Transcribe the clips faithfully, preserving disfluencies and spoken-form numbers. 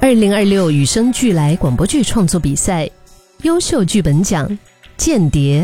二零二六与生俱来广播剧创作比赛优秀剧本奖《间谍》。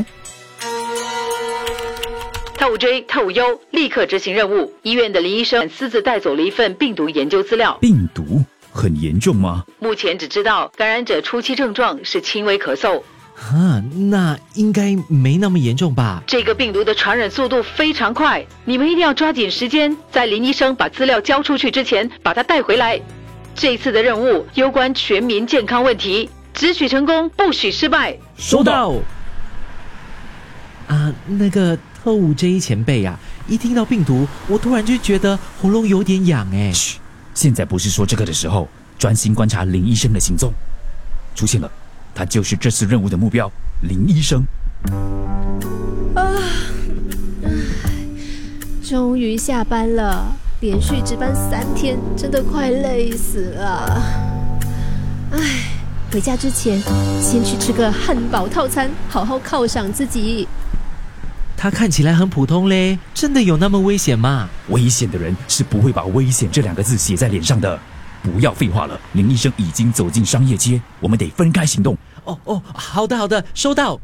特务 J、特务 U 立刻执行任务。医院的林医生私自带走了一份病毒研究资料。 病毒很严重吗？ 目前只知道感染者初期症状是轻微咳嗽。 啊，那应该没那么严重吧？ 这个病毒的传染速度非常快，你们一定要抓紧时间，在林医生把资料交出去之前把他带回来。这次的任务攸关全民健康问题，只许成功，不许失败。 收到。啊，那个特务 J 前辈啊，一听到病毒，我突然就觉得喉咙有点痒哎。 嘘，现在不是说这个的时候，专心观察林医生的行踪。出现了，他就是这次任务的目标，林医生。 啊，终于下班了。连续值班三天，真的快累死了。唉，回家之前先去吃个汉堡套餐，好好犒赏自己。 他看起来很普通嘞，真的有那么危险吗？ 危险的人是不会把危险这两个字写在脸上的。不要废话了，林医生已经走进商业街，我们得分开行动。 哦哦，好的好的，收到。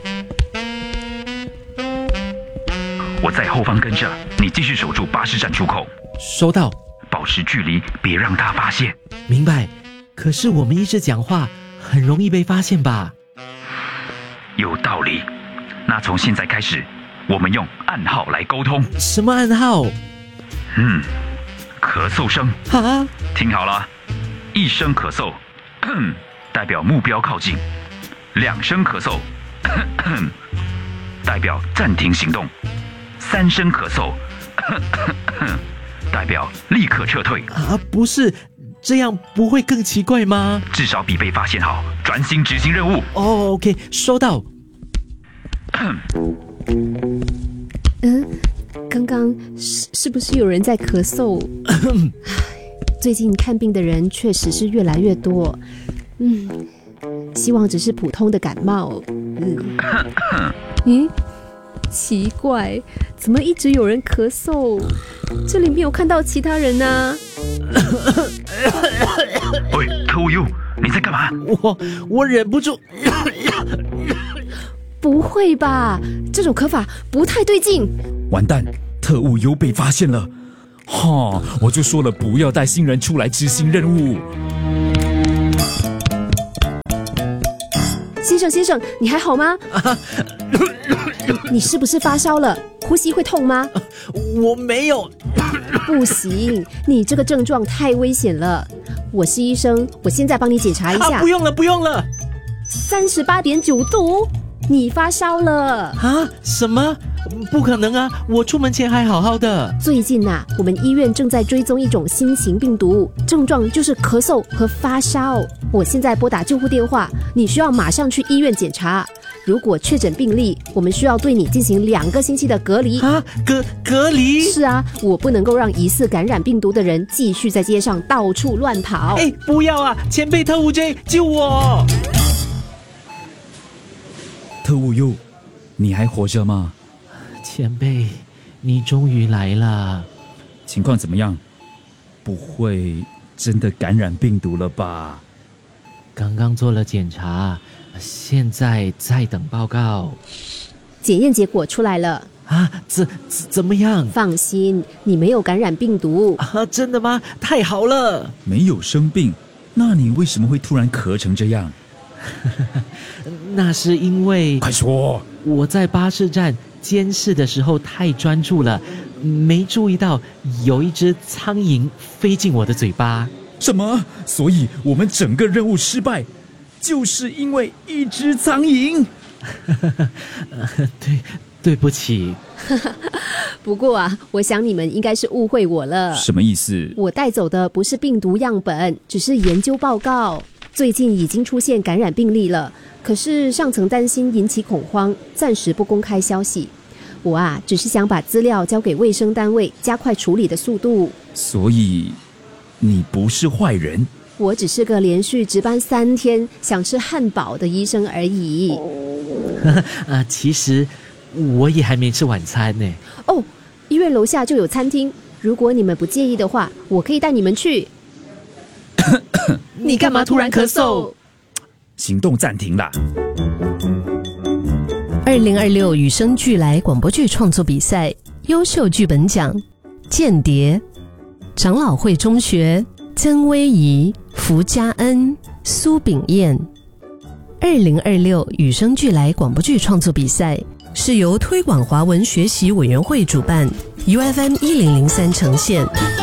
我在后方跟着，你继续守住巴士站出口。 收到。 保持距离，别让他发现。 明白。可是我们一直讲话，很容易被发现吧？ 有道理。那从现在开始，我们用暗号来沟通。 什么暗号？ 嗯，咳嗽声。 啊？ 听好了，一声咳嗽，代表目标靠近；两声咳嗽，代表暂停行动；三声咳嗽，代表立刻撤退。 啊，不是，这样不会更奇怪吗？ 至少比被发现好，专心执行任务。 哦 ，OK， 收到。 嗯，刚刚是是不是有人在咳嗽？最近看病的人确实是越来越多，嗯，希望只是普通的感冒。嗯，咦，奇怪，怎么一直有人咳嗽？这里没有看到其他人啊。 喂，特务 U， 你在干嘛？ 我我忍不住。 不会吧，这种咳法不太对劲。 完蛋，特务 U 被发现了。哈，我就说了不要带新人出来执行任务。 先生先生，你还好吗？啊、你是不是发烧了？呼吸会痛吗？ 我没有。 不行，你这个症状太危险了。我是医生，我现在帮你检查一下。 啊、不用了不用了。 三十八点九度，你发烧了啊？什么？不可能啊！我出门前还好好的。 最近啊，我们医院正在追踪一种新型病毒，症状就是咳嗽和发烧。我现在拨打救护电话，你需要马上去医院检查。如果确诊病例，我们需要对你进行两个星期的隔离。 啊，隔隔离？ 是啊，我不能够让疑似感染病毒的人继续在街上到处乱跑。 哎，不要啊！前辈特务 J， 救我！ 特务 U， 你还活着吗？ 前辈，你终于来了。 情况怎么样？不会真的感染病毒了吧？ 刚刚做了检查，现在在等报告。 检验结果出来了。 啊，怎怎么样？ 放心，你没有感染病毒。 啊，真的吗？太好了。 没有生病，那你为什么会突然咳成这样？ 那是因为…… 快说！ 我在巴士站监视的时候太专注了，没注意到有一只苍蝇飞进我的嘴巴。 什么？所以我们整个任务失败，就是因为一只苍蝇？ 对，对不起。 不过啊，我想你们应该是误会我了。 什么意思？ 我带走的不是病毒样本，只是研究报告。最近已经出现感染病例了，可是上层担心引起恐慌，暂时不公开消息。我啊，只是想把资料交给卫生单位，加快处理的速度。 所以你不是坏人？ 我只是个连续值班三天想吃汉堡的医生而已。 啊，其实我也还没吃晚餐呢。 哦，医院楼下就有餐厅，如果你们不介意的话，我可以带你们去。 你干嘛突然咳嗽？ 行动暂停啦。 二零二六与生俱来广播剧创作比赛优秀剧本奖，间谍，长老会中学，曾威仪、福家恩、苏炳燕。二零二六与生俱来广播剧创作比赛是由推广华文学习委员会主办， U F M 一零零三呈现。